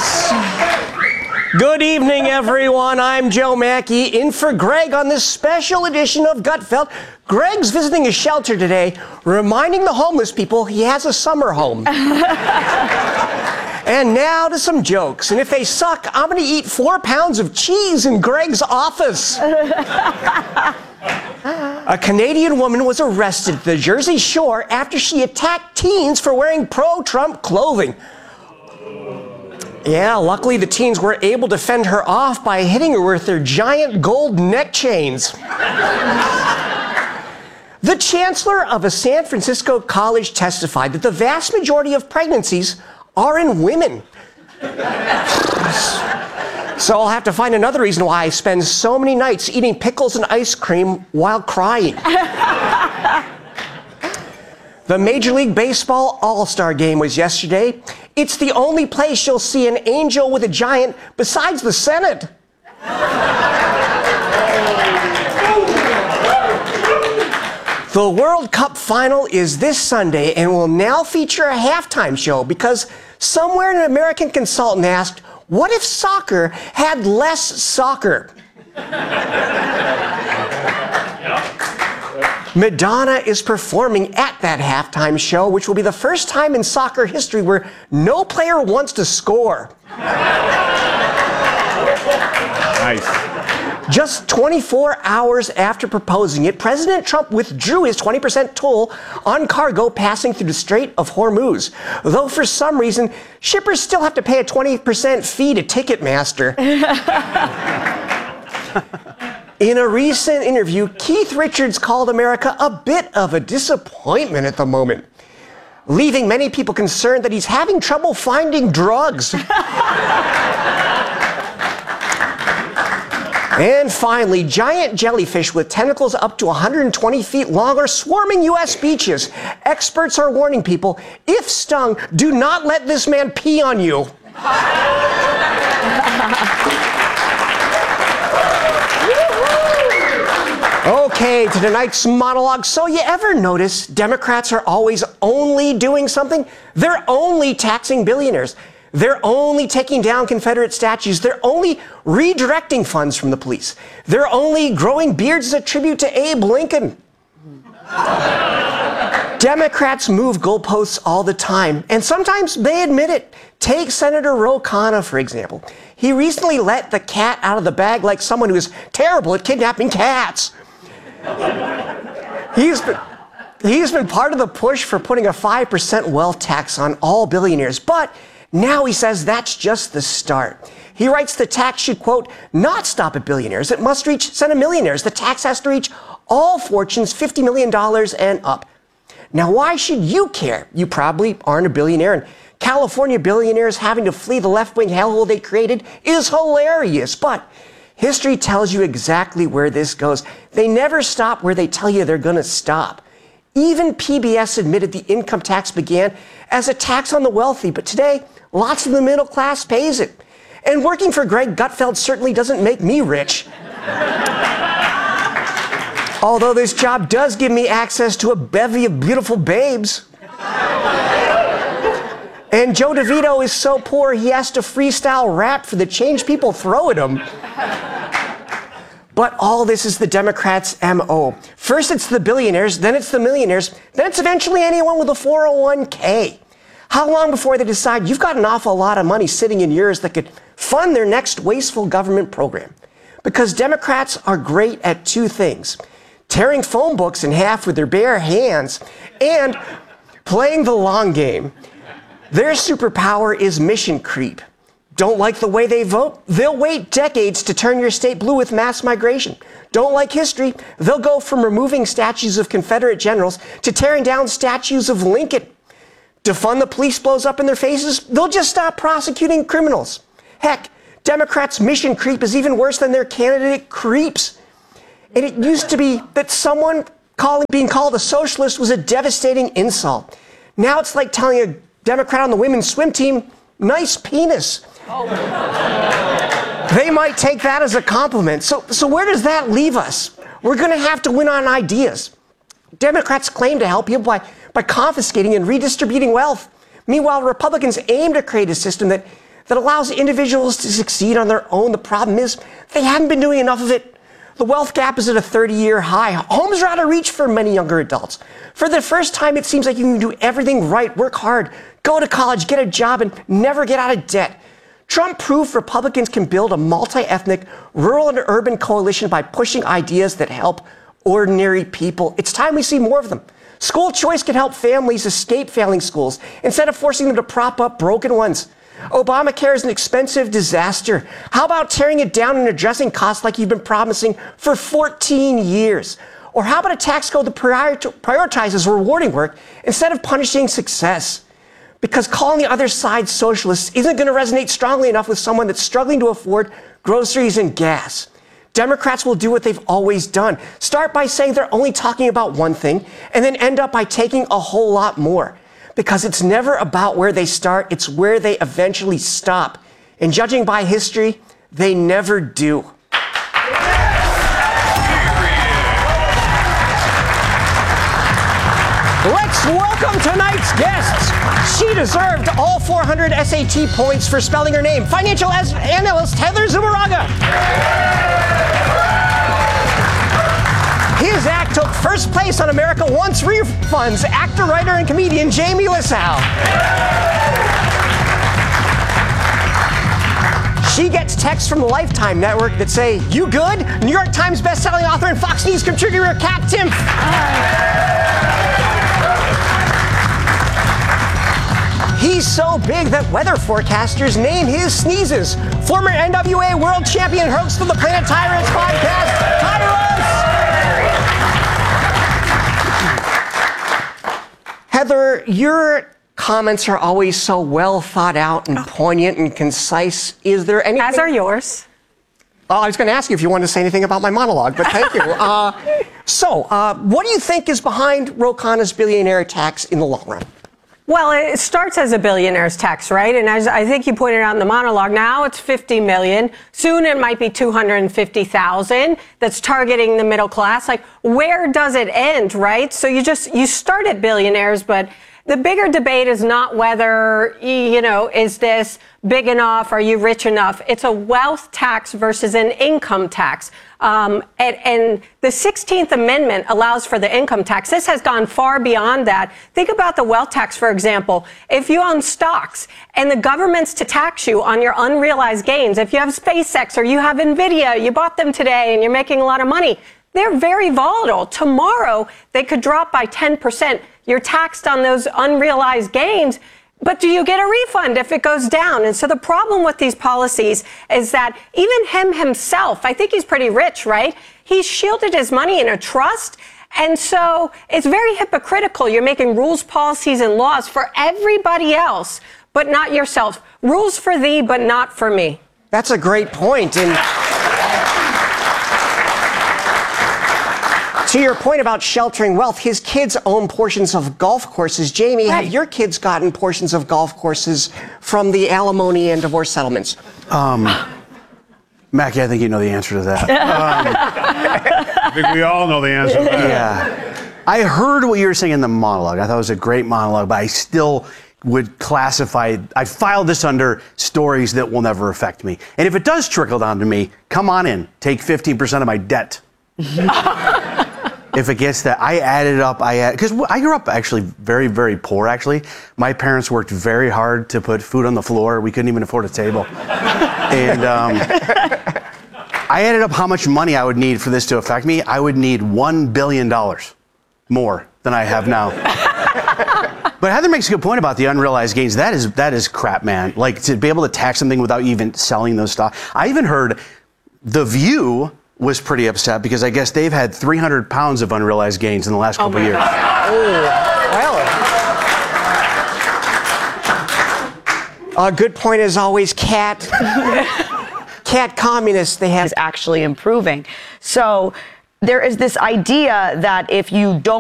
Good evening, everyone. I'm Joe Mackey, in for Greg on this special edition of Gutfeld. Greg's visiting a shelter today, reminding the homeless people he has a summer home. And now to some jokes. And if they suck, I'm going to eat 4 pounds of cheese in Greg's office. A Canadian woman was arrested at the Jersey Shore after she attacked teens for wearing pro-Trump clothing. Yeah, luckily the teens were able to fend her off by hitting her with their giant gold neck chains. The chancellor of a San Francisco college testified that the vast majority of pregnancies are in women. So I'll have to find another reason why I spend so many nights eating pickles and ice cream while crying. The Major League Baseball All-Star Game was yesterday. It's the only place you'll see an angel with a giant besides the Senate. The World Cup final is this Sunday and will now feature a halftime show because somewhere an American consultant asked, what if soccer had less soccer? Madonna is performing at that halftime show, which will be the first time in soccer history where no player wants to score. Nice. Just 24 hours after proposing it, President Trump withdrew his 20% toll on cargo passing through the Strait of Hormuz. Though for some reason, shippers still have to pay a 20% fee to Ticketmaster. In a recent interview, Keith Richards called America a bit of a disappointment at the moment, leaving many people concerned that he's having trouble finding drugs. And finally, giant jellyfish with tentacles up to 120 feet long are swarming U.S. beaches. Experts are warning people, if stung, do not let this man pee on you. Okay, to tonight's monologue. So you ever notice Democrats are always only doing something? They're only taxing billionaires. They're only taking down Confederate statues. They're only redirecting funds from the police. They're only growing beards as a tribute to Abe Lincoln. Democrats move goalposts all the time, and sometimes they admit it. Take Senator Ro Khanna, for example. He recently let the cat out of the bag like someone who is terrible at kidnapping cats. He's been part of the push for putting a 5% wealth tax on all billionaires, but now he says that's just the start. He writes the tax should, quote, not stop at billionaires. It must reach centimillionaires. The tax has to reach all fortunes $50 million and up. Now, why should you care? You probably aren't a billionaire, and California billionaires having to flee the left-wing hellhole they created is hilarious, but history tells you exactly where this goes. They never stop where they tell you they're going to stop. Even PBS admitted the income tax began as a tax on the wealthy, but today, lots of the middle class pays it. And working for Greg Gutfeld certainly doesn't make me rich. Although this job does give me access to a bevy of beautiful babes. And Joe DeVito is so poor he has to freestyle rap for the change people throw at him. But all this is the Democrats' MO. First it's the billionaires, then it's the millionaires, then it's eventually anyone with a 401k. How long before they decide you've got an awful lot of money sitting in yours that could fund their next wasteful government program? Because Democrats are great at two things: tearing phone books in half with their bare hands and playing the long game. Their superpower is mission creep. Don't like the way they vote? They'll wait decades to turn your state blue with mass migration. Don't like history? They'll go from removing statues of Confederate generals to tearing down statues of Lincoln. Defund the police blows up in their faces? They'll just stop prosecuting criminals. Heck, Democrats' mission creep is even worse than their candidate creeps. And it used to be that someone being called a socialist was a devastating insult. Now it's like telling a Democrat on the women's swim team, nice penis. Oh. They might take that as a compliment. So where does that leave us? We're going to have to win on ideas. Democrats claim to help people by confiscating and redistributing wealth. Meanwhile, Republicans aim to create a system that that allows individuals to succeed on their own. The problem is they haven't been doing enough of it. The wealth gap is at a 30-year high. Homes are out of reach for many younger adults. For the first time, it seems like you can do everything right, work hard, go to college, get a job, and never get out of debt. Trump proved Republicans can build a multi-ethnic, rural and urban coalition by pushing ideas that help ordinary people. It's time we see more of them. School choice can help families escape failing schools instead of forcing them to prop up broken ones. Obamacare is an expensive disaster. How about tearing it down and addressing costs like you've been promising for 14 years? Or how about a tax code that prioritizes rewarding work instead of punishing success? Because calling the other side socialist isn't going to resonate strongly enough with someone that's struggling to afford groceries and gas. Democrats will do what they've always done. Start by saying they're only talking about one thing, and then end up by taking a whole lot more. Because it's never about where they start, it's where they eventually stop. And judging by history, they never do. Let's welcome tonight's guests. She deserved all 400 SAT points for spelling her name. Financial analyst Heather Zubarraga. His act took first place on America Wants Refunds. Actor, writer, and comedian Jamie Lissow. She gets texts from the Lifetime Network that say, "You good?" New York Times bestselling author and Fox News contributor Kat Timpf. He's so big that weather forecasters name his sneezes. Former NWA world champion, host of the Planet Tyrants podcast, Tyrus! Heather, your comments are always so well thought out and poignant and concise. Is there anything? As are yours. I was going to ask you if you wanted to say anything about my monologue, but thank you. What do you think is behind Ro Khanna's billionaire tax in the long run? Well, it starts as a billionaire's tax, right? And as I think you pointed out in the monologue, now it's $50 million. Soon it might be $250,000. That's targeting the middle class. Like, where does it end, right? So you start at billionaires, but the bigger debate is not whether, is this big enough? Are you rich enough? It's a wealth tax versus an income tax. And the 16th Amendment allows for the income tax. This has gone far beyond that. Think about the wealth tax, for example. If you own stocks and the government's to tax you on your unrealized gains, if you have SpaceX or you have NVIDIA, you bought them today and you're making a lot of money, they're very volatile. Tomorrow, they could drop by 10%. You're taxed on those unrealized gains, but do you get a refund if it goes down? And so the problem with these policies is that even him himself, I think he's pretty rich, right? He's shielded his money in a trust. And so it's very hypocritical. You're making rules, policies, and laws for everybody else, but not yourself. Rules for thee, but not for me. That's a great point. And to your point about sheltering wealth, his kids own portions of golf courses. Jamie, right. Have your kids gotten portions of golf courses from the alimony and divorce settlements? Mackie, I think you know the answer to that. I think we all know the answer to that. Yeah. I heard what you were saying in the monologue. I thought it was a great monologue, but I still would classify, I filed this under stories that will never affect me. And if it does trickle down to me, come on in, take 15% of my debt. If it gets that, I added up, because I grew up actually very, very poor, actually. My parents worked very hard to put food on the floor. We couldn't even afford a table. And I added up how much money I would need for this to affect me. I would need $1 billion more than I have now. But Heather makes a good point about the unrealized gains. That is crap, man. Like, to be able to tax something without even selling those stocks. I even heard The View was pretty upset because I guess they've had 300 pounds of unrealized gains in the last couple of years. Well, a good point as always, Kat. Kat communists, they have is actually improving. So there is this idea that if you don't